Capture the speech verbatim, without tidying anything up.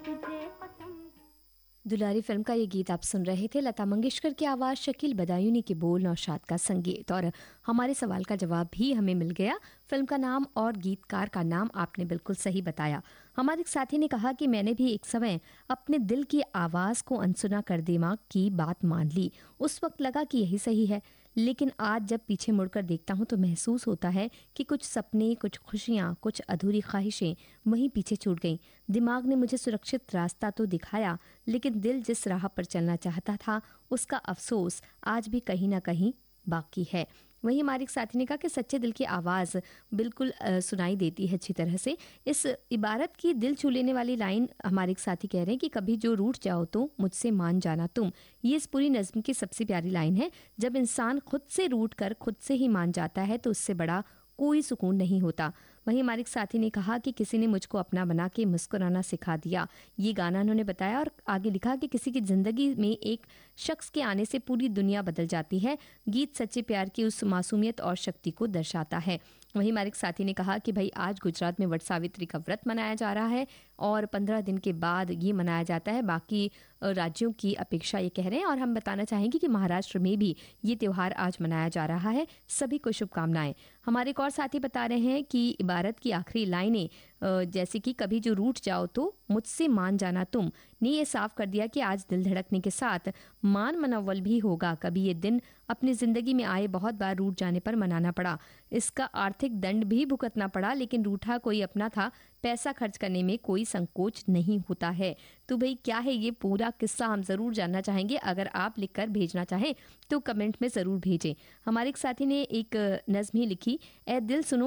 दुलारी film का ये गीत आप सुन रहे थे। लता मंगेशकर की आवाज़, शकील बदायूनी के बोल, नौशाद का संगीत। और हमारे सवाल का जवाब भी हमें मिल गया। फिल्म का नाम और गीतकार का नाम आपने बिल्कुल सही बताया। हमारे एक साथी ने कहा कि मैंने भी एक समय अपने दिल की आवाज़ को अनसुना कर दिमाग की बात मान ली। उस वक्त लगा कि यही सही है, लेकिन आज जब पीछे मुड़कर देखता हूँ तो महसूस होता है कि कुछ सपने, कुछ खुशियाँ, कुछ अधूरी ख्वाहिशें वहीं पीछे छूट गईं। दिमाग ने मुझे सुरक्षित रास्ता तो दिखाया, लेकिन दिल जिस राह पर चलना चाहता था उसका अफसोस आज भी कहीं ना कहीं बाकी है। वहीं हमारे एक साथी ने कहा कि सच्चे दिल की आवाज़ बिल्कुल आ, सुनाई देती है अच्छी तरह से। इस इबारत की दिल छू लेने वाली लाइन हमारे एक साथी कह रहे हैं कि कभी जो रूठ जाओ तो मुझसे मान जाना तुम, ये इस पूरी नज़्म की सबसे प्यारी लाइन है। जब इंसान खुद से रूठ कर खुद से ही मान जाता है तो उससे बड़ा कोई सुकून नहीं होता। वहीं हमारे एक साथी ने कहा कि किसी ने मुझको अपना बना के मुस्कुराना सिखा दिया। ये गाना उन्होंने बताया और आगे लिखा कि किसी की ज़िंदगी में एक शख्स के आने से पूरी दुनिया बदल जाती है। गीत सच्चे प्यार की उस मासूमियत और शक्ति को दर्शाता है। वहीं हमारे एक साथी ने कहा कि भाई आज गुजरात में वट सावित्री का व्रत मनाया जा रहा है और पंद्रह दिन के बाद ये मनाया जाता है। बाकी राज्यों की अपेक्षा ये कह रहे हैं। और हम बताना चाहेंगे कि महाराष्ट्र में भी ये त्यौहार आज मनाया जा रहा है। सभी को शुभकामनाएं। हमारे एक और साथी बता रहे हैं कि इबारत की आखिरी लाइनें जैसे कि कभी जो रूठ जाओ तो मुझसे मान जाना तुम ने ये साफ कर दिया कि आज दिल धड़कने के साथ मान मनव्वल भी होगा। कभी ये दिन अपनी जिंदगी में आए बहुत बार रूठ जाने पर मनाना पड़ा, इसका आर्थिक दंड भी भुगतना पड़ा, लेकिन रूठा कोई अपना था, पैसा खर्च करने में कोई संकोच नहीं होता है। तो भाई क्या है ये पूरा किस्सा, हम जरूर जानना चाहेंगे। अगर आप लिखकर भेजना चाहें तो कमेंट में जरूर भेजें। हमारे एक साथी ने एक नज़्म ही लिखी, ए दिल सुनो